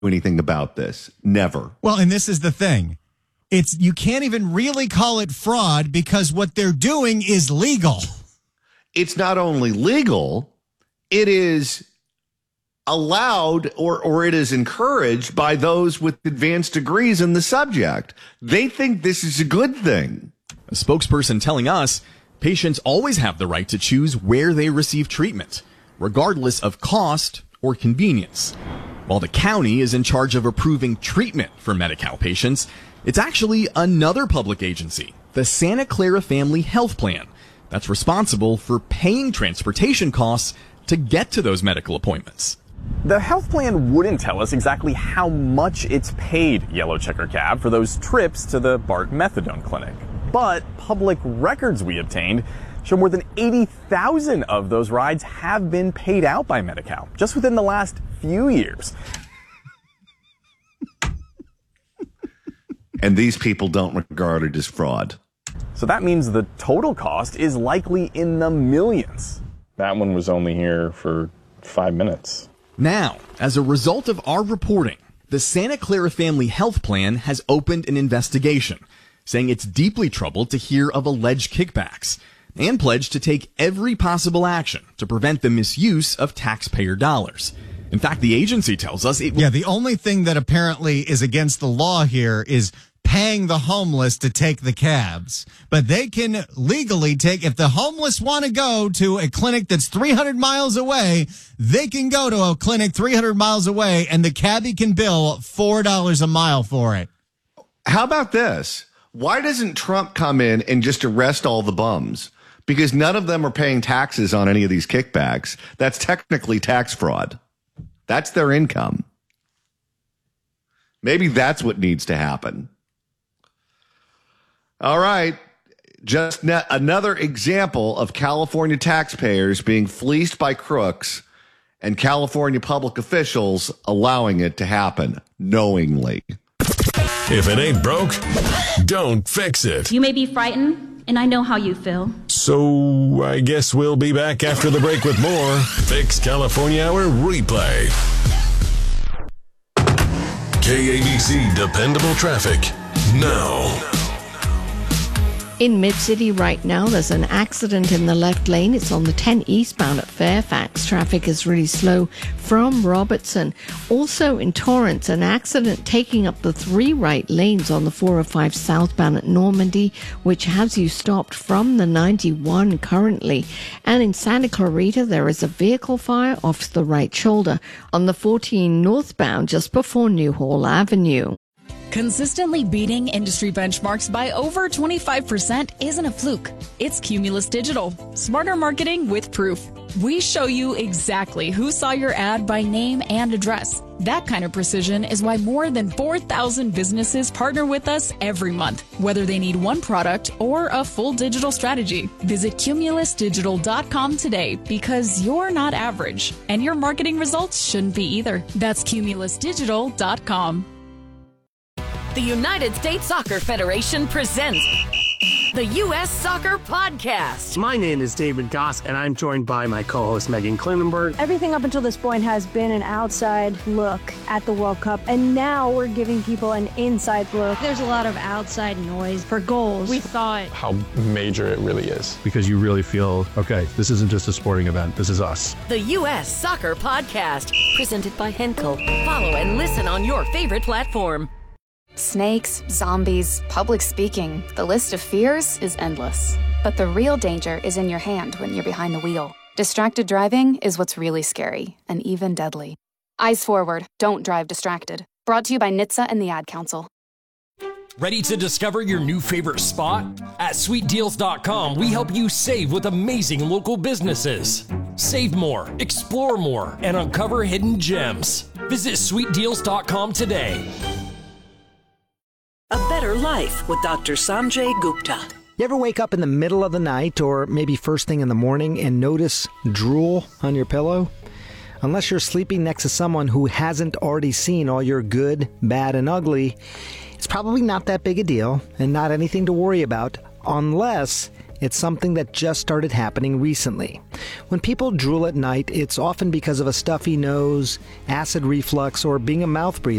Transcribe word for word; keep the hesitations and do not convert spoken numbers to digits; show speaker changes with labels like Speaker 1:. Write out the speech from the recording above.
Speaker 1: anything about this. Never.
Speaker 2: Well, and this is the thing. It's you can't even really call it fraud because what they're doing is legal.
Speaker 1: It's not only legal, it is allowed or, or it is encouraged by those with advanced degrees in the subject. They think this is a good thing.
Speaker 3: A spokesperson telling us patients always have the right to choose where they receive treatment, regardless of cost or convenience. While the county is in charge of approving treatment for Medi-Cal patients, it's actually another public agency, the Santa Clara Family Health Plan, that's responsible for paying transportation costs to get to those medical appointments.
Speaker 4: The health plan wouldn't tell us exactly how much it's paid Yellow Checker Cab for those trips to the BART methadone clinic. But public records we obtained show more than eighty thousand of those rides have been paid out by Medi-Cal just within the last few years.
Speaker 1: And these people don't regard it as fraud.
Speaker 4: So that means the total cost is likely in the millions.
Speaker 5: That one was only here for five minutes.
Speaker 3: Now, as a result of our reporting, the Santa Clara Family Health Plan has opened an investigation, saying it's deeply troubled to hear of alleged kickbacks, and pledged to take every possible action to prevent the misuse of taxpayer dollars. In fact, the agency tells us it...
Speaker 2: Yeah, the only thing that apparently is against the law here is paying the homeless to take the cabs. But they can legally take, if the homeless want to go to a clinic that's three hundred miles away, they can go to a clinic three hundred miles away and the cabbie can bill four dollars a mile for it.
Speaker 1: How about this? Why doesn't Trump come in and just arrest all the bums? Because none of them are paying taxes on any of these kickbacks. That's technically tax fraud. That's their income. Maybe that's what needs to happen. All right. Just ne- another example of California taxpayers being fleeced by crooks and California public officials allowing it to happen knowingly.
Speaker 6: If it ain't broke, don't fix it.
Speaker 7: You may be frightened, and I know how you feel.
Speaker 6: So I guess we'll be back after the break with more Fix California Hour replay. K A B C Dependable Traffic now.
Speaker 8: In Mid-City right now, there's an accident in the left lane. It's on the ten eastbound at Fairfax. Traffic is really slow from Robertson. Also in Torrance, an accident taking up the three right lanes on the four oh five southbound at Normandy, which has you stopped from the ninety-one currently. And in Santa Clarita, there is a vehicle fire off the right shoulder on the fourteen northbound just before Newhall Avenue.
Speaker 9: Consistently beating industry benchmarks by over twenty-five percent isn't a fluke. It's Cumulus Digital. Smarter marketing with proof. We show you exactly who saw your ad by name and address. That kind of precision is why more than four thousand businesses partner with us every month, whether they need one product or a full digital strategy. Visit cumulus digital dot com today because you're not average, and your marketing results shouldn't be either. That's cumulus digital dot com.
Speaker 10: The United States Soccer Federation presents the U S Soccer Podcast.
Speaker 11: My name is David Goss, and I'm joined by my co-host Megan Klinenberg.
Speaker 12: Everything up until this point has been an outside look at the World Cup, and now we're giving people an inside look.
Speaker 13: There's a lot of outside noise for goals.
Speaker 5: We thought how major it really is.
Speaker 14: Because you really feel, okay, this isn't just a sporting event, this is us.
Speaker 10: The U S Soccer Podcast, presented by Henkel. Follow and listen on your favorite platform.
Speaker 15: Snakes, zombies, public speaking. The list of fears is endless. But the real danger is in your hand when you're behind the wheel. Distracted driving is what's really scary and even deadly. Eyes forward, don't drive distracted. Brought to you by N H T S A and the Ad Council.
Speaker 16: Ready to discover your new favorite spot? At sweet deals dot com, we help you save with amazing local businesses. Save more, explore more, and uncover hidden gems. Visit sweet deals dot com today.
Speaker 17: A Better Life with Doctor Sanjay Gupta.
Speaker 18: You ever wake up in the middle of the night or maybe first thing in the morning and notice drool on your pillow? Unless you're sleeping next to someone who hasn't already seen all your good, bad, and ugly, it's probably not that big a deal and not anything to worry about unless It's something that just started happening recently. When people drool at night, it's often because of a stuffy nose, acid reflux, or being a mouth breather.